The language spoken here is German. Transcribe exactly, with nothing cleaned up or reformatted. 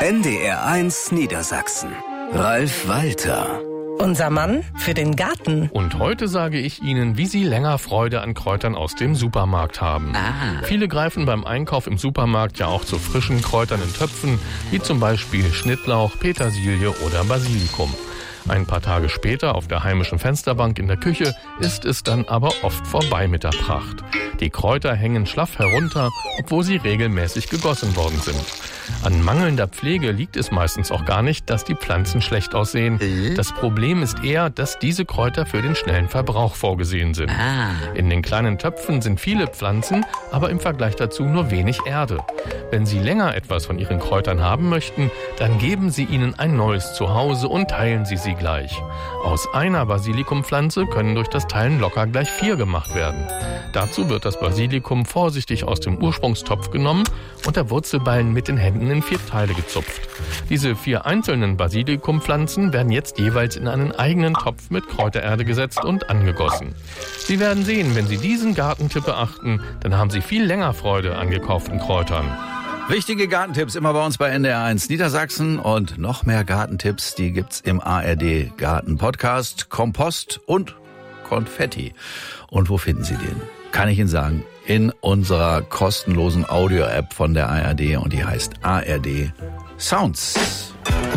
N D R eins Niedersachsen. Ralf Walter. Unser Mann für den Garten. Und heute sage ich Ihnen, wie Sie länger Freude an Kräutern aus dem Supermarkt haben. Ah. Viele greifen beim Einkauf im Supermarkt ja auch zu frischen Kräutern in Töpfen, wie zum Beispiel Schnittlauch, Petersilie oder Basilikum. Ein paar Tage später auf der heimischen Fensterbank in der Küche ist es dann aber oft vorbei mit der Pracht. Die Kräuter hängen schlaff herunter, obwohl sie regelmäßig gegossen worden sind. An mangelnder Pflege liegt es meistens auch gar nicht, dass die Pflanzen schlecht aussehen. Das Problem ist eher, dass diese Kräuter für den schnellen Verbrauch vorgesehen sind. In den kleinen Töpfen sind viele Pflanzen, aber im Vergleich dazu nur wenig Erde. Wenn Sie länger etwas von Ihren Kräutern haben möchten, dann geben Sie ihnen ein neues Zuhause und teilen Sie sie gleich. Aus einer Basilikumpflanze können durch das Teilen locker gleich vier gemacht werden. Dazu wird das Basilikum vorsichtig aus dem Ursprungstopf genommen und der Wurzelballen mit den Händen in vier Teile gezupft. Diese vier einzelnen Basilikumpflanzen werden jetzt jeweils in einen eigenen Topf mit Kräutererde gesetzt und angegossen. Sie werden sehen, wenn Sie diesen Gartentipp beachten, dann haben Sie viel länger Freude an gekauften Kräutern. Wichtige Gartentipps immer bei uns bei N D R eins Niedersachsen und noch mehr Gartentipps, die gibt's im A R D Garten Podcast, Kompost und Konfetti. Und wo finden Sie den? Kann ich Ihnen sagen, in unserer kostenlosen Audio-App von der A R D und die heißt A R D Sounds.